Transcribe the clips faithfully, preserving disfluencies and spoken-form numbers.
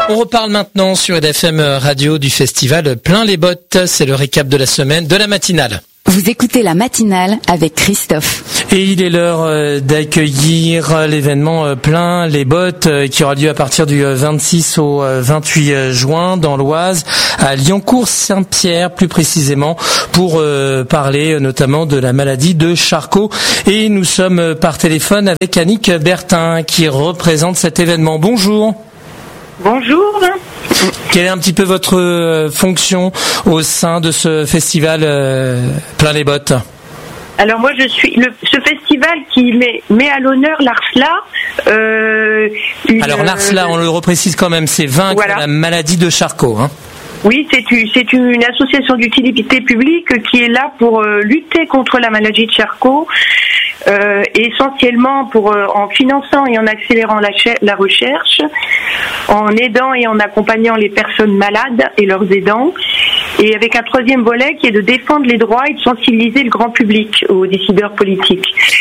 On reparle maintenant sur R F M Radio du festival Plein les bottes. C'est le récap de la semaine, de la matinale. Vous écoutez la matinale avec Christophe. Et il est l'heure d'accueillir l'événement Plein les bottes qui aura lieu à partir du vingt-six au vingt-huit juin dans l'Oise, à Liancourt-Saint-Pierre plus précisément, pour parler notamment de la maladie de Charcot. Et nous sommes par téléphone avec Annick Bertin qui représente cet événement. Bonjour. Bonjour. Quelle est un petit peu votre fonction au sein de ce festival euh, Plein les bottes? Alors moi je suis le, ce festival qui met, met à l'honneur l'ARSLA. Euh, une, Alors l'ARSLA, on le reprécise quand même, c'est vaincre voilà. la maladie de Charcot. Hein. Oui, c'est une, c'est une association d'utilité publique qui est là pour euh, lutter contre la maladie de Charcot. Euh, essentiellement pour euh, en finançant et en accélérant la, ch- la recherche, en aidant et en accompagnant les personnes malades et leurs aidants, et avec un troisième volet qui est de défendre les droits et de sensibiliser le grand public aux décideurs politiques.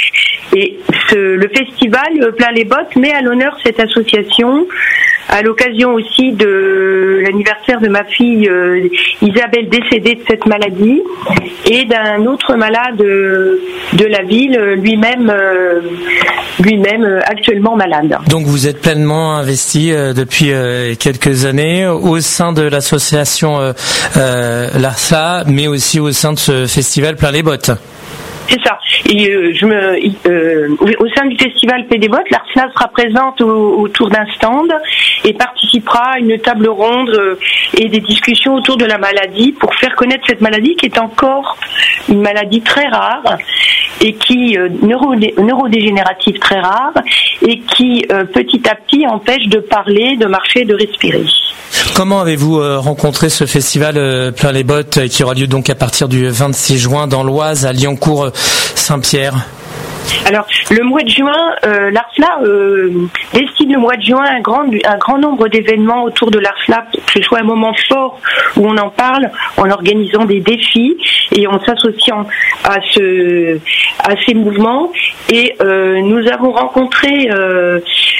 Et ce, le festival Plein les bottes met à l'honneur cette association à l'occasion aussi de l'anniversaire de ma fille euh, Isabelle décédée de cette maladie et d'un autre malade euh, de la ville, lui-même euh, lui-même euh, actuellement malade. Donc vous êtes pleinement investi euh, depuis euh, quelques années au sein de l'association euh, euh, l'ARSLA, mais aussi au sein de ce festival Plein les bottes. C'est ça. Et euh, je me, euh, au sein du festival Plein les bottes, l'ARSLA sera présente au, autour d'un stand et participera à une table ronde euh, et des discussions autour de la maladie pour faire connaître cette maladie qui est encore une maladie très rare et qui euh, neurodé, neurodégénérative très rare et qui euh, petit à petit empêche de parler, de marcher, de respirer. Comment avez-vous euh, rencontré ce festival euh, Plein les bottes qui aura lieu donc à partir du vingt-six juin dans l'Oise à Liancourt-Saint-Pierre? Alors, le mois de juin, euh, l'ARSLA euh, destine le mois de juin un grand, un grand nombre d'événements autour de l'ARSLA, que ce soit un moment fort où on en parle, en organisant des défis et en s'associant à, ce, à ces mouvements. Et euh, nous avons rencontré, euh,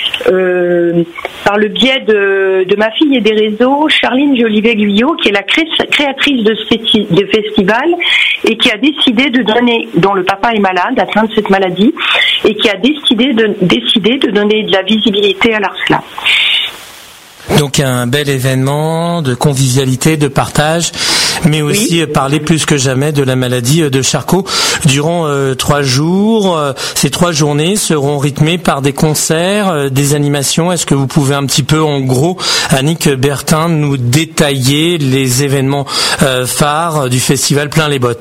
euh, par le biais de, de ma fille et des réseaux, Charline Jolivet-Guyot, qui est la cré- créatrice de ce festi- de festival et qui a décidé de donner, dont le papa est malade, atteint de cette maladie, et qui a décidé de, décidé de donner de la visibilité à l'ARSLA. Donc un bel événement de convivialité, de partage, mais aussi oui. parler plus que jamais de la maladie de Charcot. Durant euh, trois jours, euh, ces trois journées seront rythmées par des concerts, euh, des animations. Est-ce que vous pouvez un petit peu, en gros, Annick Bertin, nous détailler les événements euh, phares du festival Plein les bottes ?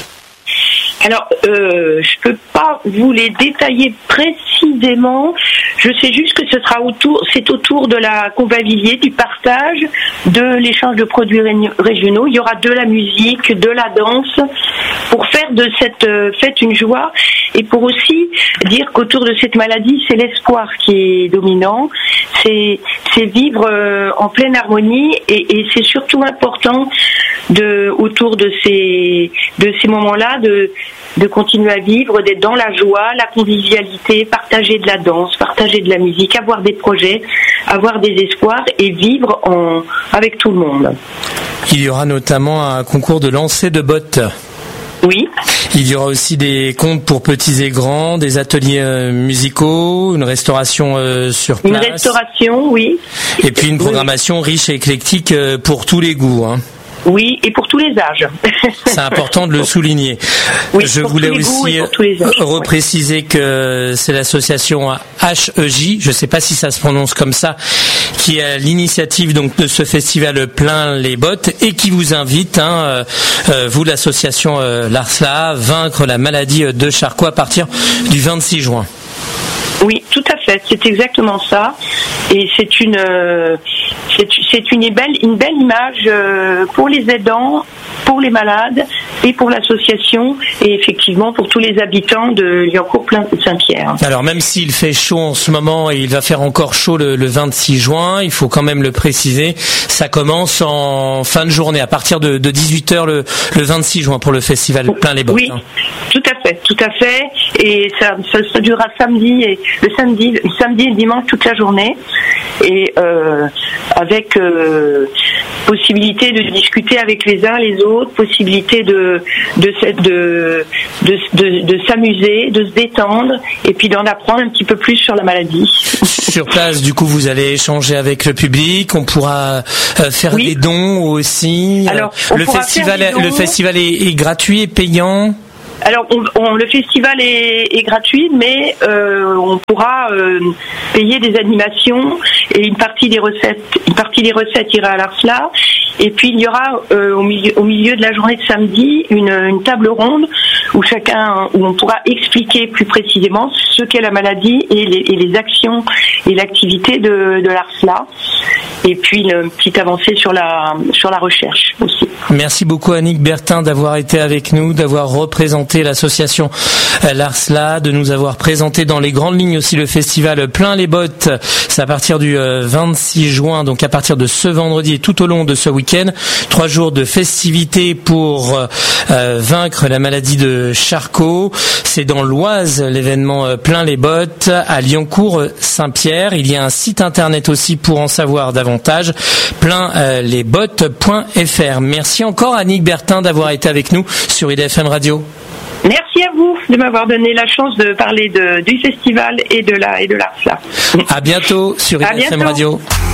Alors, euh, je peux pas vous les détailler précisément. Je sais juste que ce sera autour, c'est autour de la convivialité, du partage, de l'échange de produits régionaux. Il y aura de la musique, de la danse, pour faire de cette fête une joie et pour aussi dire qu'autour de cette maladie, c'est l'espoir qui est dominant. C'est, c'est vivre en pleine harmonie et, et c'est surtout important de autour de ces de ces moments-là de de continuer à vivre, d'être dans la joie, la convivialité, partager de la danse, partager de la musique, avoir des projets, avoir des espoirs et vivre en avec tout le monde. Il y aura notamment un concours de lancer de bottes. Oui. Il y aura aussi des contes pour petits et grands, des ateliers euh, musicaux, une restauration euh, sur place. Une restauration, oui. Et puis une programmation oui. riche et éclectique euh, pour tous les goûts. Hein. Oui, et pour tous les âges. C'est important de le souligner. Oui, je voulais aussi repréciser que c'est l'association H E J, je ne sais pas si ça se prononce comme ça, qui est à l'initiative donc de ce festival Plein les bottes et qui vous invite, hein, euh, vous l'association euh, l'ARSLA, vaincre la maladie de Charcot à partir du vingt-six juin. Oui, tout à fait, c'est exactement ça. Et c'est une, euh, c'est, c'est une belle, une belle image euh, pour les aidants, pour les malades et pour l'association et effectivement pour tous les habitants de Liancourt-Saint-Pierre. Alors même s'il fait chaud en ce moment et il va faire encore chaud le, le vingt-six juin, il faut quand même le préciser, ça commence en fin de journée à partir de, de dix-huit heures le, le vingt-six juin pour le festival Plein les bottes. Oui, hein. tout à fait, tout à fait. Et ça, ça, ça durera samedi et le samedi, le samedi et le dimanche toute la journée. Et euh, avec euh, possibilité de discuter avec les uns les autres, possibilité de de de de, de, de s'amuser, de se détendre et puis d'en apprendre un petit peu plus sur la maladie. Sur place, du coup, vous allez échanger avec le public. On pourra euh, faire oui. des dons aussi. Alors, le festival, le festival est, est gratuit et payant. Alors, on, on, le festival est, est gratuit, mais euh, on pourra euh, payer des animations et une partie des recettes, une partie des recettes ira à l'ARSLA. Et puis il y aura euh, au, milieu, au milieu de la journée de samedi une, une table ronde où chacun, où on pourra expliquer plus précisément ce qu'est la maladie et les, et les actions et l'activité de, de l'ARSLA. Et puis une petite avancée sur la sur la recherche aussi. Merci beaucoup Annick Bertin d'avoir été avec nous, d'avoir représenté l'association l'ARSLA, de nous avoir présenté dans les grandes lignes aussi le festival Plein les bottes. C'est à partir du vingt-six juin, donc à partir de ce vendredi et tout au long de ce week-end. Trois jours de festivités pour euh, vaincre la maladie de Charcot. C'est dans l'Oise, l'événement Plein les bottes, à Liancourt-Saint-Pierre. Il y a un site internet aussi pour en savoir davantage, plein les bottes point f r. Merci encore Annick Bertin d'avoir été avec nous sur I D F M Radio. Merci à vous de m'avoir donné la chance de parler de, du festival et de la et de l'ARSLA. À bientôt sur I D F M Radio.